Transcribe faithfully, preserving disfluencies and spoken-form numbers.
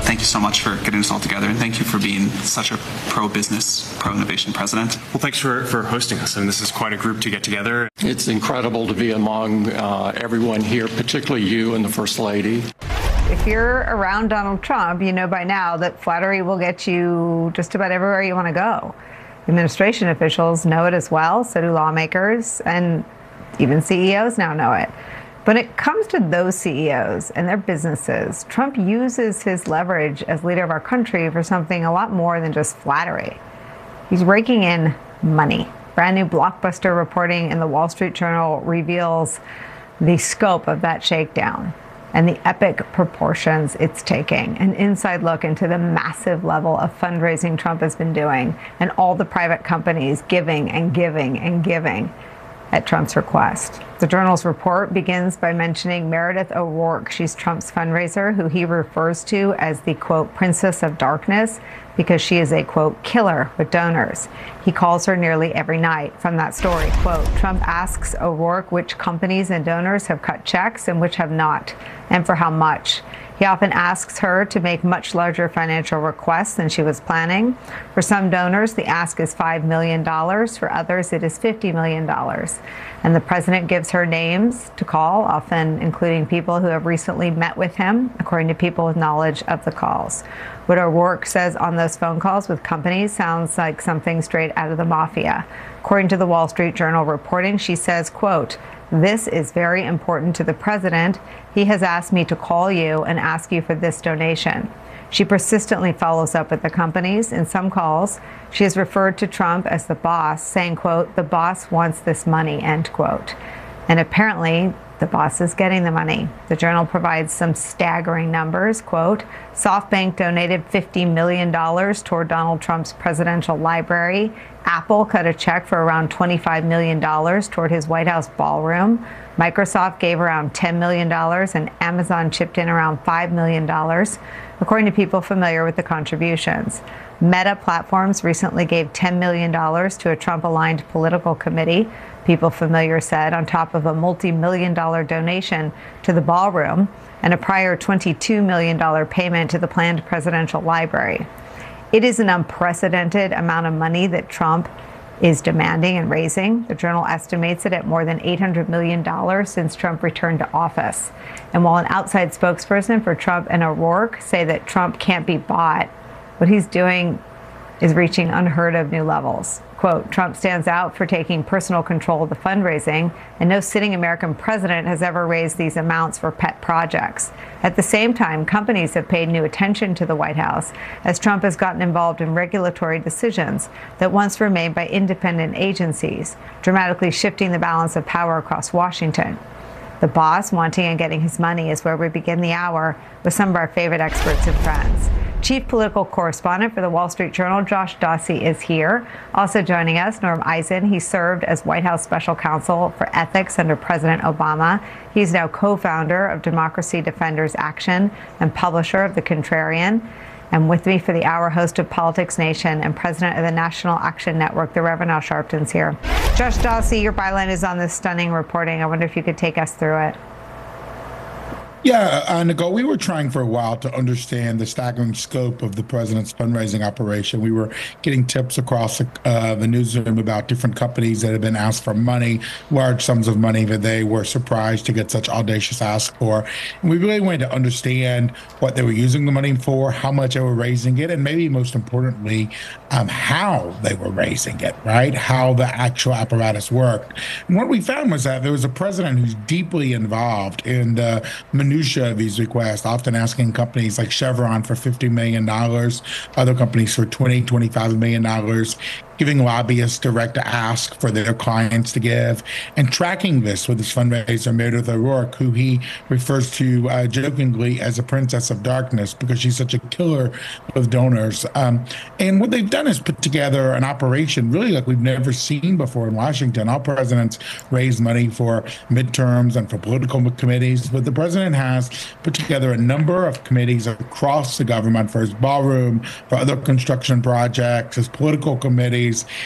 thank you so much for getting us all together, and thank you for being such a pro-business, pro-innovation president. Well, thanks for, for hosting us. I mean, this is quite a group to get together. It's incredible to be among uh, everyone here, particularly you and the First Lady. If you're around Donald Trump, you know by now that flattery will get you just about everywhere you want to go. Administration officials know it as well, so do lawmakers, and even C E Os now know it. When it comes to those C E Os and their businesses, Trump uses his leverage as leader of our country for something a lot more than just flattery. He's raking in money. Brand new blockbuster reporting in the Wall Street Journal reveals the scope of that shakedown and the epic proportions it's taking. An inside look into the massive level of fundraising Trump has been doing and all the private companies giving and giving and giving at Trump's request. The Journal's report begins by mentioning Meredith O'Rourke. She's Trump's fundraiser, who he refers to as the, quote, Princess of Darkness, because she is a, quote, killer with donors. He calls her nearly every night. From that story, quote, Trump asks O'Rourke which companies and donors have cut checks and which have not, and for how much. He often asks her to make much larger financial requests than she was planning. For some donors, the ask is five million dollars. For others, it is fifty million dollars. And the president gives her names to call, often including people who have recently met with him, according to people with knowledge of the calls. What O'Rourke says on those phone calls with companies sounds like something straight out of the mafia. According to the Wall Street Journal reporting, she says, quote, this is very important to the president. He has asked me to call you and ask you for this donation. She persistently follows up with the companies. In some calls, she has referred to Trump as the boss, saying, quote, the boss wants this money, end quote. And apparently, the boss is getting the money. The Journal provides some staggering numbers. Quote, SoftBank donated fifty million dollars toward Donald Trump's presidential library. Apple cut a check for around twenty-five million dollars toward his White House ballroom. Microsoft gave around ten million dollars, and Amazon chipped in around five million dollars, according to people familiar with the contributions. Meta Platforms recently gave ten million dollars to a Trump-aligned political committee, people familiar said, on top of a multi-million dollar donation to the ballroom and a prior twenty-two million dollars payment to the planned presidential library. It is an unprecedented amount of money that Trump is demanding and raising. The Journal estimates it at more than eight hundred million dollars since Trump returned to office. And while an outside spokesperson for Trump and O'Rourke say that Trump can't be bought, what he's doing is reaching unheard of new levels. Quote, Trump stands out for taking personal control of the fundraising, and no sitting American president has ever raised these amounts for pet projects. At the same time, companies have paid new attention to the White House as Trump has gotten involved in regulatory decisions that once were made by independent agencies, dramatically shifting the balance of power across Washington. The boss wanting and getting his money is where we begin the hour with some of our favorite experts and friends. Chief political correspondent for the Wall Street Journal, Josh Dawsey, is here. Also joining us, Norm Eisen. He served as White House Special Counsel for Ethics under President Obama. He's now co-founder of Democracy Defenders Action and publisher of The Contrarian. And with me for the hour, host of Politics Nation and president of the National Action Network, the Reverend Al Sharpton's here. Josh Dawsey, your byline is on this stunning reporting. I wonder if you could take us through it. Yeah, uh, Nicole, we were trying for a while to understand the staggering scope of the president's fundraising operation. We were getting tips across uh, the newsroom about different companies that had been asked for money, large sums of money that they were surprised to get such audacious ask for. And we really wanted to understand what they were using the money for, how much they were raising it, and maybe most importantly, um, how they were raising it, right? How the actual apparatus worked. And what we found was that there was a president who's deeply involved in the minutiae of these requests, often asking companies like Chevron for fifty million dollars, other companies for twenty, twenty-five million dollars, giving lobbyists direct ask for their clients to give, and tracking this with his fundraiser, Meredith O'Rourke, who he refers to uh, jokingly as a princess of darkness because she's such a killer with donors. Um, and what they've done is put together an operation really like we've never seen before in Washington. All presidents raise money for midterms and for political committees, but the president has put together a number of committees across the government for his ballroom, for other construction projects, his political committees,